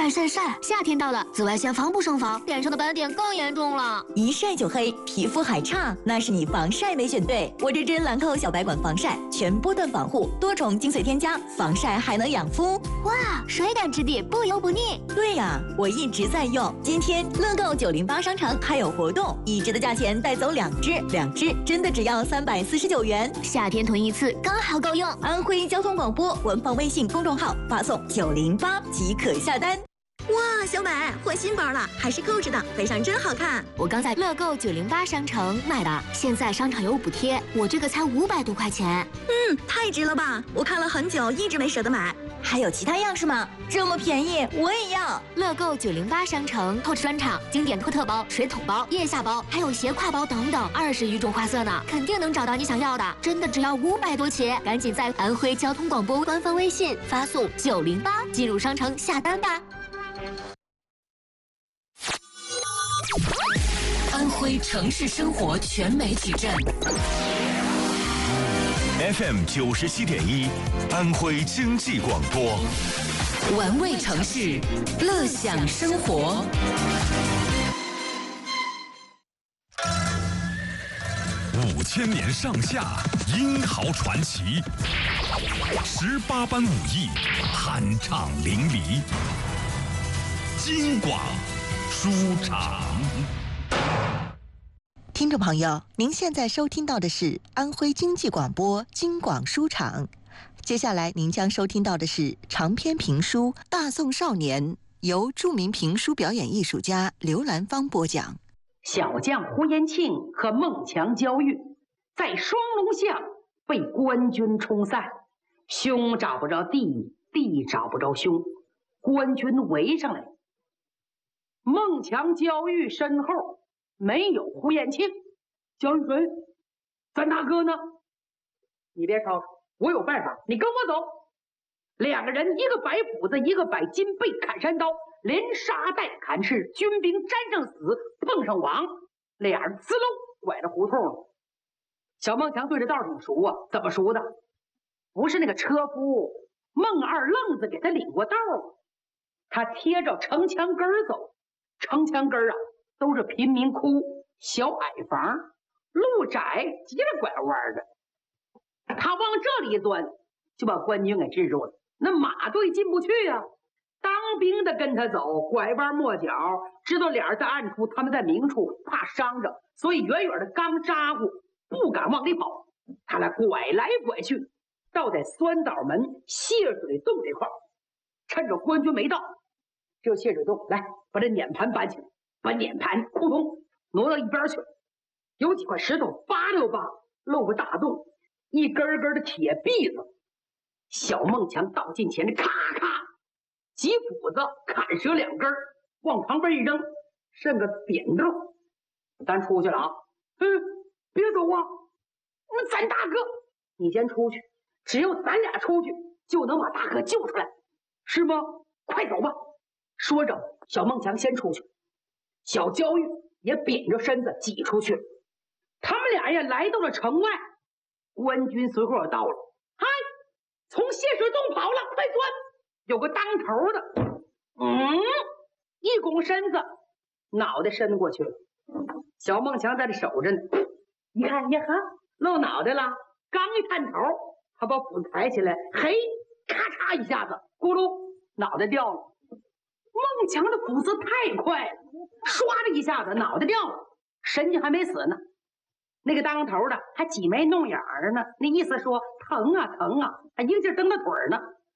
晒！夏天到了，紫外线防不胜防，脸上的斑点更严重了。 一晒就黑，皮肤还差，那是你防晒没选对。我这支兰蔻小白管防晒，全波段防护，多重精粹添加，防晒还能养肤。 哇，水感质地，不油不腻。 对呀，我一直在用。今天乐购908商城还有活动，1支的价钱带走2支真的只要349元。 夏天囤一次刚好够用。 安徽交通广播官方微信公众号发送908即可下单。哇，小美换新包了，还是购置的，背上真好看。 我刚在乐购908商城买的，现在商场有补贴，我这个才500多块钱。 太值了吧！我看了很久，一直没舍得买。还有其他样式吗？这么便宜，我也要。 乐购908商城透支专场、经典托特包、水桶包、腋下包，还有斜挎包等等，20余种花色呢，肯定能找到你想要的。真的只要500多起，赶紧在安徽交通广播官方微信发送908进入商城下单吧。 安徽城市生活全媒体站 FM 97.1，安徽经济广播， 玩味城市，乐享生活。 5000年上下，英豪传奇，18般武艺，酣畅淋漓。京广书场。 听众朋友，您现在收听到的是安徽经济广播京广书场。接下来您将收听到的是长篇评书《大宋少年》，由著名评书表演艺术家刘兰芳播讲。 小将胡延庆和孟强交遇，在双龙巷被官军冲散，兄找不着弟，弟找不着兄，官军围上来。孟强交遇身后没有胡延庆，交遇谁？咱大哥呢？你别吵，我有办法，你跟我走。2个人，一个摆斧子，一个摆金背砍山刀，连杀带砍刺，军兵沾上死，碰上网，俩人滋溜拐了胡同了。小孟强对这道挺熟啊，怎么熟的？不是那个车夫孟二愣子给他领过道，他贴着城墙根儿走，城墙根儿啊都是贫民窟、小矮房，路窄，急了拐弯的。他往这里一钻，就把官军给制住了。那马队进不去啊，当兵的跟他走，拐弯抹角，知道俩人在暗处，他们在明处，怕伤着，所以远远的刚扎过，不敢往里跑。他俩拐来拐去，到在酸枣门泄水洞这块，趁着官军没到，这泄水洞来把这碾盘搬起来，把碾盘扑通挪到一边去，有几块石头扒溜扒，露个大洞，一根根的铁篦子。小孟强到近前，咔咔几斧子砍折2根，往旁边一扔，剩个扁豆。咱出去了啊！别走啊！咱大哥，你先出去，只有咱俩出去，就能把大哥救出来，是吗？快走吧！说着，小孟强先出去，小焦裕也扁着身子挤出去了。他们俩呀来到了城外，官军随后也到了。嗨，从泄水洞跑了，快钻！有个当头的，一拱身子，脑袋伸过去了。小孟强在这守着呢，一看呀哈，露脑袋了。刚一探头，他把斧子抬起来，嘿，咔嚓一下子，咕噜，脑袋掉了。孟强的斧子太快了，唰的一下子脑袋掉了，神经还没死呢。那个当头的还挤眉弄眼的呢，那意思说疼啊疼啊，还一个劲蹬他腿呢。